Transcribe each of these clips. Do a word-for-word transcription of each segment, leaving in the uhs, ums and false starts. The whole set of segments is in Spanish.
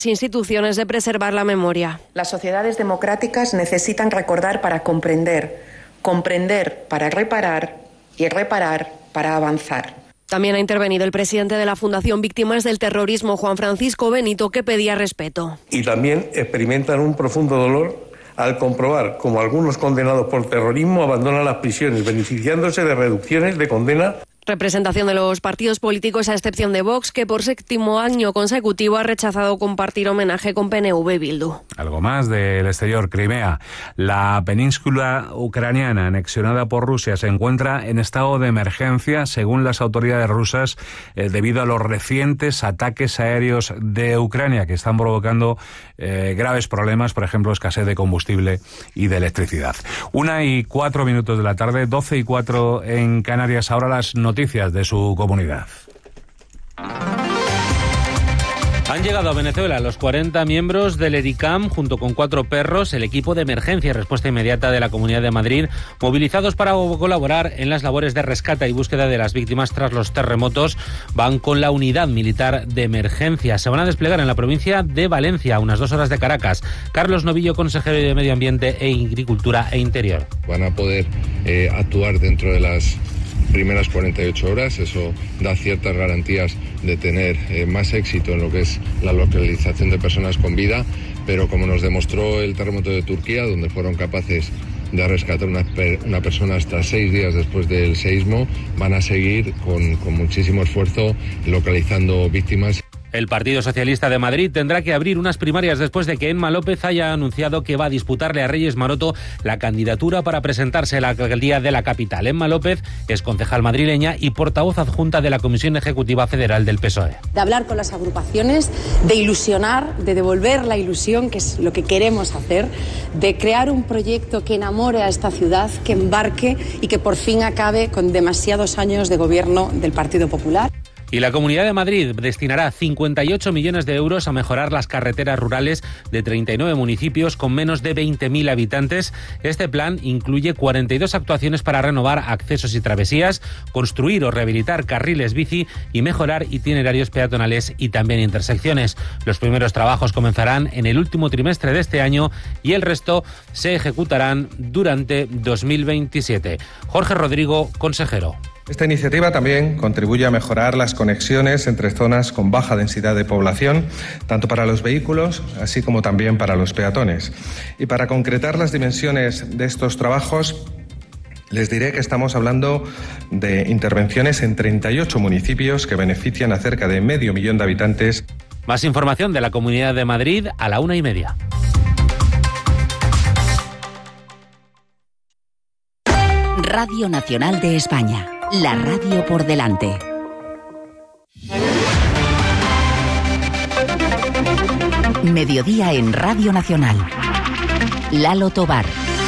instituciones de preservar la memoria. Las sociedades democráticas necesitan recordar para comprender, comprender para reparar y reparar para avanzar. También ha intervenido el presidente de la Fundación Víctimas del Terrorismo, Juan Francisco Benito, que pedía respeto. Y también experimentan un profundo dolor al comprobar cómo algunos condenados por terrorismo abandonan las prisiones, beneficiándose de reducciones de condena. Representación de los partidos políticos, a excepción de Vox, que por séptimo año consecutivo ha rechazado compartir homenaje con P N V y Bildu. Algo más del exterior. Crimea. La península ucraniana anexionada por Rusia se encuentra en estado de emergencia, según las autoridades rusas, eh, debido a los recientes ataques aéreos de Ucrania, que están provocando eh, graves problemas, por ejemplo, escasez de combustible y de electricidad. Una y cuatro minutos de la tarde, doce y cuatro en Canarias. Ahora las noticias Noticias de su comunidad. Han llegado a Venezuela los cuarenta miembros del ERICAM junto con cuatro perros, el equipo de emergencia y respuesta inmediata de la Comunidad de Madrid, movilizados para colaborar en las labores de rescate y búsqueda de las víctimas tras los terremotos. Van con la unidad militar de emergencia. Se van a desplegar en la provincia de Valencia, a unas dos horas de Caracas. Carlos Novillo, consejero de Medio Ambiente e Agricultura e Interior. Van a poder eh, actuar dentro de las primeras cuarenta y ocho horas, eso da ciertas garantías de tener eh, más éxito en lo que es la localización de personas con vida, pero como nos demostró el terremoto de Turquía, donde fueron capaces de rescatar una, una persona hasta seis días después del seísmo, van a seguir con, con muchísimo esfuerzo localizando víctimas. El Partido Socialista de Madrid tendrá que abrir unas primarias después de que Emma López haya anunciado que va a disputarle a Reyes Maroto la candidatura para presentarse a la alcaldía de la capital. Emma López es concejal madrileña y portavoz adjunta de la Comisión Ejecutiva Federal del P S O E. De hablar con las agrupaciones, de ilusionar, de devolver la ilusión, que es lo que queremos hacer, de crear un proyecto que enamore a esta ciudad, que embarque y que por fin acabe con demasiados años de gobierno del Partido Popular. Y la Comunidad de Madrid destinará cincuenta y ocho millones de euros a mejorar las carreteras rurales de treinta y nueve municipios con menos de veinte mil habitantes. Este plan incluye cuarenta y dos actuaciones para renovar accesos y travesías, construir o rehabilitar carriles bici y mejorar itinerarios peatonales y también intersecciones. Los primeros trabajos comenzarán en el último trimestre de este año y el resto se ejecutarán durante dos mil veintisiete. Jorge Rodrigo, consejero. Esta iniciativa también contribuye a mejorar las conexiones entre zonas con baja densidad de población, tanto para los vehículos, así como también para los peatones. Y para concretar las dimensiones de estos trabajos, les diré que estamos hablando de intervenciones en treinta y ocho municipios que benefician a cerca de medio millón de habitantes. Más información de la Comunidad de Madrid a la una y media. Radio Nacional de España. La radio por delante. Mediodía en Radio Nacional. Lalo Tobar.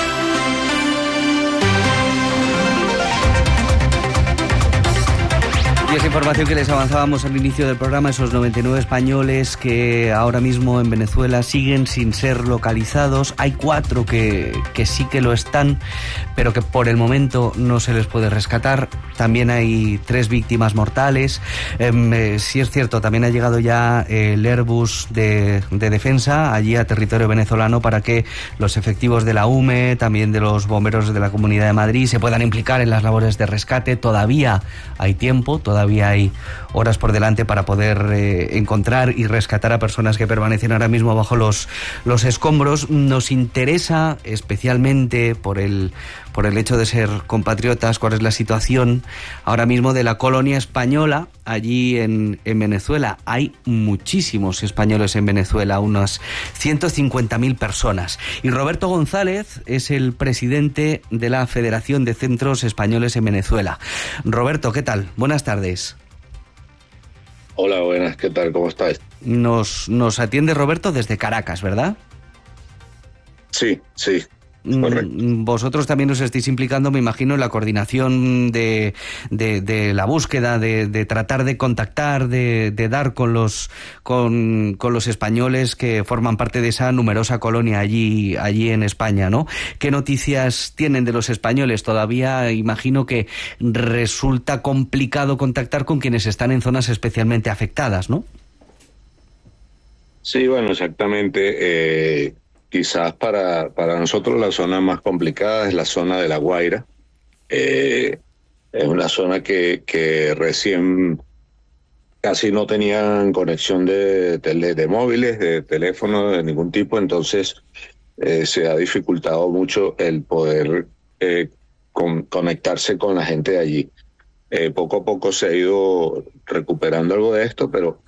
Y esa información que les avanzábamos al inicio del programa, esos noventa y nueve españoles que ahora mismo en Venezuela siguen sin ser localizados. Hay cuatro que, que sí que lo están, pero que por el momento no se les puede rescatar. También hay tres víctimas mortales. Eh, sí es cierto, también ha llegado ya el Airbus de, de defensa allí a territorio venezolano para que los efectivos de la U M E, también de los bomberos de la Comunidad de Madrid, se puedan implicar en las labores de rescate. Todavía hay tiempo, todavía Todavía hay horas por delante para poder eh, encontrar y rescatar a personas que permanecen ahora mismo bajo los, los escombros. Nos interesa especialmente por el, por el hecho de ser compatriotas cuál es la situación ahora mismo de la colonia española allí en, en Venezuela. Hay muchísimos españoles en Venezuela, unas ciento cincuenta mil personas. Y Roberto González es el presidente de la Federación de Centros Españoles en Venezuela. Roberto, ¿qué tal? Buenas tardes. Hola, buenas, ¿qué tal? ¿Cómo estáis? Nos, nos atiende Roberto desde Caracas, ¿verdad? Sí, sí. Correcto. Vosotros también os estáis implicando, me imagino, en la coordinación de, de, de la búsqueda, de, de tratar de contactar, de, de dar con los con, con los españoles que forman parte de esa numerosa colonia allí, allí en España, ¿no? ¿Qué noticias tienen de los españoles? Todavía imagino que resulta complicado contactar con quienes están en zonas especialmente afectadas, ¿no? Sí, bueno, exactamente. Eh, quizás para, para nosotros la zona más complicada es la zona de La Guaira. Eh, es una zona que, que recién casi no tenían conexión de, tele, de móviles, de teléfono de ningún tipo, entonces eh, se ha dificultado mucho el poder eh, con, conectarse con la gente de allí. Eh, poco a poco se ha ido recuperando algo de esto, pero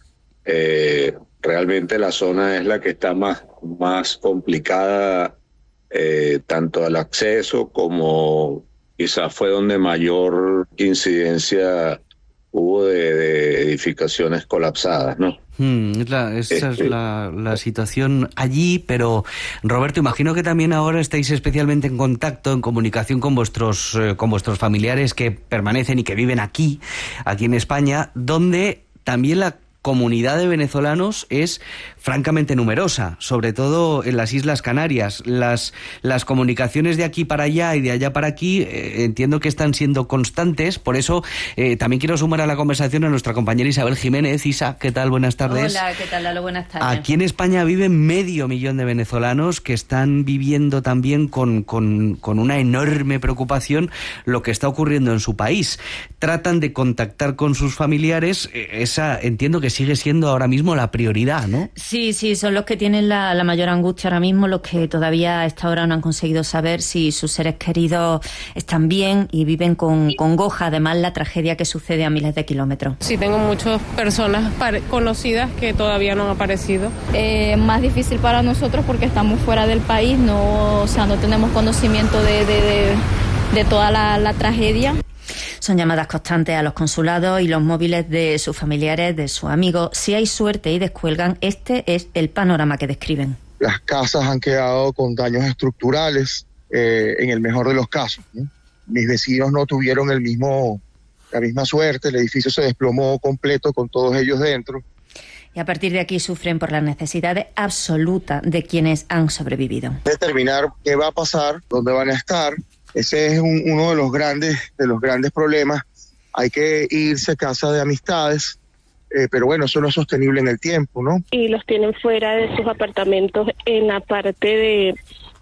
eh, realmente la zona es la que está más, más complicada, eh, tanto al acceso como quizás fue donde mayor incidencia hubo de, de edificaciones colapsadas, ¿no? Hmm, es la, esa es la, la situación allí, pero Roberto, imagino que también ahora estáis especialmente en contacto, en comunicación con vuestros, eh, con vuestros familiares que permanecen y que viven aquí, aquí en España, donde también la comunidad de venezolanos es francamente numerosa, sobre todo en las Islas Canarias. Las, las comunicaciones de aquí para allá y de allá para aquí eh, entiendo que están siendo constantes, por eso eh, también quiero sumar a la conversación a nuestra compañera Isabel Jiménez. Isa, ¿qué tal? Buenas tardes. Hola, ¿qué tal, Lalo? Buenas tardes. Aquí en España viven medio millón de venezolanos que están viviendo también con, con, con una enorme preocupación lo que está ocurriendo en su país. Tratan de contactar con sus familiares, esa entiendo que sigue siendo ahora mismo la prioridad, ¿no? Sí, sí, son los que tienen la, la mayor angustia ahora mismo, los que todavía a esta hora no han conseguido saber si sus seres queridos están bien y viven con congoja, además la tragedia que sucede a miles de kilómetros. Sí, tengo muchas personas conocidas que todavía no han aparecido. Eh, más difícil para nosotros porque estamos fuera del país, no, o sea, no tenemos conocimiento de, de, de, de toda la, la tragedia. Son llamadas constantes a los consulados y los móviles de sus familiares, de sus amigos. Si hay suerte y descuelgan, este es el panorama que describen. Las casas han quedado con daños estructurales, eh, en el mejor de los casos, ¿no? Mis vecinos no tuvieron el mismo, la misma suerte, el edificio se desplomó completo con todos ellos dentro. Y a partir de aquí sufren por las necesidades absolutas de quienes han sobrevivido. Determinar qué va a pasar, dónde van a estar. Ese es un, uno de los grandes de los grandes problemas. Hay que irse a casa de amistades, eh, pero bueno, eso no es sostenible en el tiempo, ¿no? Y los tienen fuera de sus apartamentos en la parte de,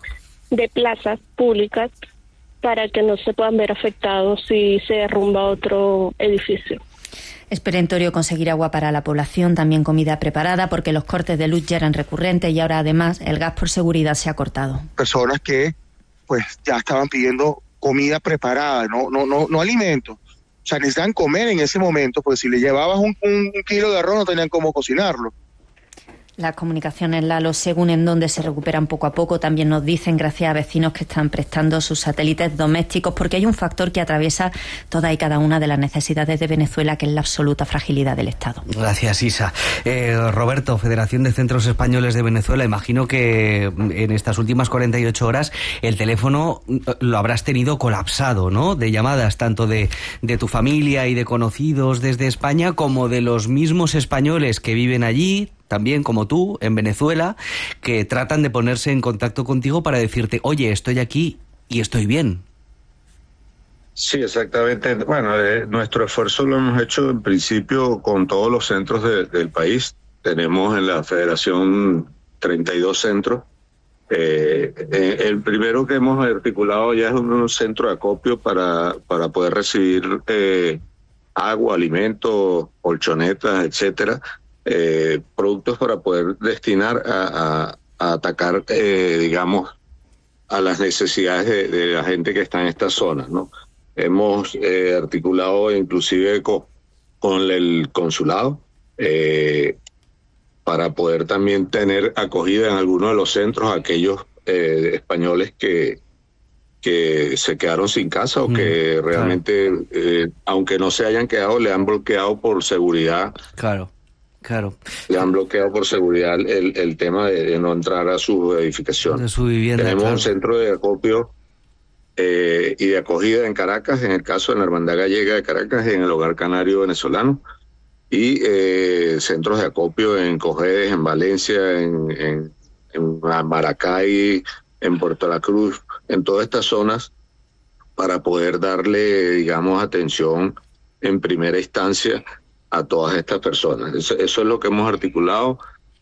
de plazas públicas para que no se puedan ver afectados si se derrumba otro edificio. Es perentorio conseguir agua para la población, también comida preparada, porque los cortes de luz ya eran recurrentes y ahora además el gas por seguridad se ha cortado. Personas que pues ya estaban pidiendo comida preparada, no no no no alimentos. O sea, necesitan comer en ese momento, pues si le llevabas un, un kilo de arroz no tenían cómo cocinarlo. Las comunicaciones, Lalo, según en dónde se recuperan poco a poco, también nos dicen, gracias a vecinos que están prestando sus satélites domésticos, porque hay un factor que atraviesa toda y cada una de las necesidades de Venezuela, que es la absoluta fragilidad del Estado. Gracias, Isa. Eh, Roberto, Federación de Centros Españoles de Venezuela, imagino que en estas últimas cuarenta y ocho horas el teléfono lo habrás tenido colapsado, ¿no? De llamadas, tanto de, de tu familia y de conocidos desde España, como de los mismos españoles que viven allí, también como tú, en Venezuela, que tratan de ponerse en contacto contigo para decirte, oye, estoy aquí y estoy bien. Sí, exactamente. Bueno, eh, nuestro esfuerzo lo hemos hecho en principio con todos los centros de, del país. Tenemos en la Federación treinta y dos centros. Eh, eh, el primero que hemos articulado ya es un, un centro de acopio para, para poder recibir eh, agua, alimentos, colchonetas, etcétera. Eh, productos para poder destinar a, a, a atacar, eh, digamos, a las necesidades de, de la gente que está en esta zona, ¿no? Hemos eh, articulado inclusive con, con el consulado eh, para poder también tener acogida en algunos de los centros a aquellos eh, españoles que, que se quedaron sin casa o mm, que realmente, claro. eh, aunque no se hayan quedado, le han bloqueado por seguridad. Claro. Claro. Le han bloqueado por seguridad el, el tema de, de no entrar a su edificación. De su vivienda. Tenemos claro. un centro de acopio eh, y de acogida en Caracas, en el caso de la Hermandad Gallega de Caracas y en el Hogar Canario Venezolano, y eh, centros de acopio en Cojedes, en Valencia, en, en, en Maracay, en Puerto La Cruz, en todas estas zonas, para poder darle, digamos, atención en primera instancia a todas estas personas. Eso, eso es lo que hemos articulado.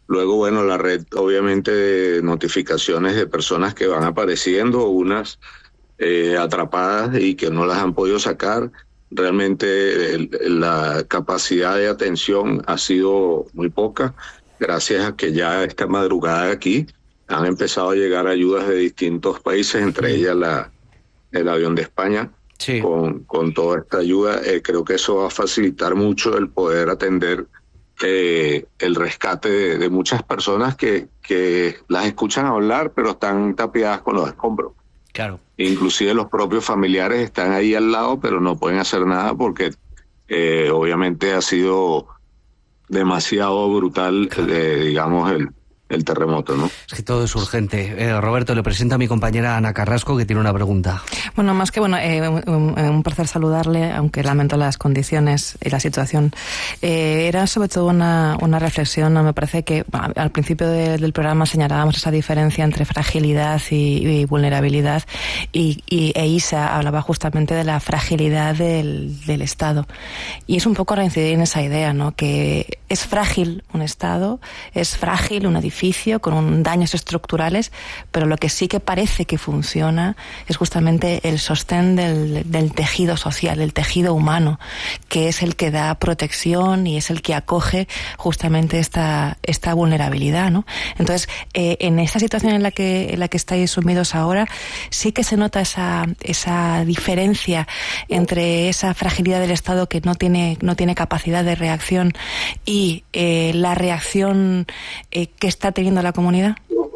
Luego, bueno, la red obviamente de notificaciones de personas que van apareciendo, unas eh, atrapadas y que no las han podido sacar. Realmente el, la capacidad de atención ha sido muy poca, gracias a que ya esta madrugada aquí han empezado a llegar ayudas de distintos países, entre ellas la, el avión de España. Sí. Con, con toda esta ayuda, eh, creo que eso va a facilitar mucho el poder atender eh, el rescate de, de muchas personas que, que las escuchan hablar, pero están tapiadas con los escombros. Claro. Inclusive los propios familiares están ahí al lado, pero no pueden hacer nada porque eh, obviamente ha sido demasiado brutal, eh, digamos, el, el terremoto, ¿no? Es que todo es urgente. Eh, Roberto, le presento a mi compañera Ana Carrasco, que tiene una pregunta. Bueno, más que bueno, eh, un, un placer saludarle, aunque lamento las condiciones y la situación. Eh, era sobre todo una, una reflexión. Me parece que bueno, al principio de, del programa señalábamos esa diferencia entre fragilidad y, y vulnerabilidad, y, y e Isa hablaba justamente de la fragilidad del, del Estado. Y es un poco reincidir en esa idea, ¿no? Que es frágil un Estado, es frágil un edificio con un daños estructurales, pero lo que sí que parece que funciona es justamente el sostén del, del tejido social, el tejido humano, que es el que da protección y es el que acoge justamente esta, esta vulnerabilidad, ¿no? Entonces, eh, en esta situación en la que, en la que estáis sumidos ahora, sí que se nota esa, esa diferencia entre esa fragilidad del Estado que no tiene, no tiene capacidad de reacción y eh, la reacción eh, que está teniendo la comunidad.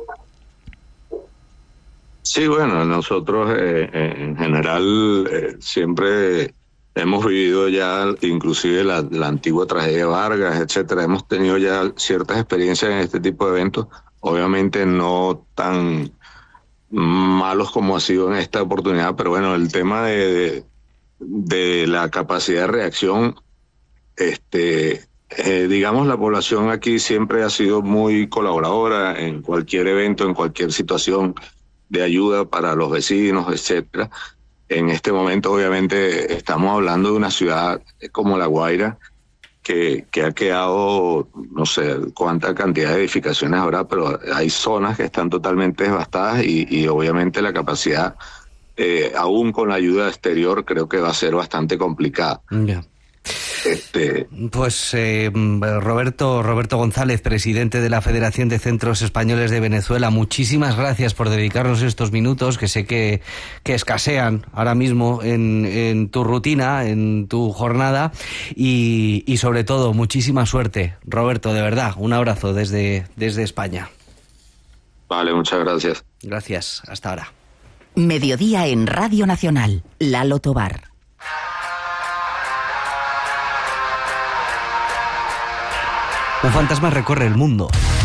Sí, bueno, nosotros eh, en general eh, siempre hemos vivido ya inclusive la, la antigua tragedia de Vargas, etcétera. Hemos tenido ya ciertas experiencias en este tipo de eventos, obviamente no tan malos como ha sido en esta oportunidad, pero bueno, el tema de, de, de la capacidad de reacción, este Eh, digamos, la población aquí siempre ha sido muy colaboradora en cualquier evento, en cualquier situación de ayuda para los vecinos, etcétera. En este momento, obviamente, estamos hablando de una ciudad como La Guaira, que, que ha quedado, no sé cuánta cantidad de edificaciones habrá, pero hay zonas que están totalmente devastadas y, y obviamente la capacidad, eh, aún con la ayuda exterior, creo que va a ser bastante complicada. Yeah. Este... Pues eh, Roberto Roberto González, presidente de la Federación de Centros Españoles de Venezuela, muchísimas gracias por dedicarnos estos minutos que sé que, que escasean ahora mismo en, en tu rutina, en tu jornada, y, y sobre todo muchísima suerte, Roberto, de verdad, un abrazo desde, desde España. Vale, muchas gracias. Gracias, hasta ahora. Mediodía en Radio Nacional, Lalo Tobar. Un fantasma recorre el mundo.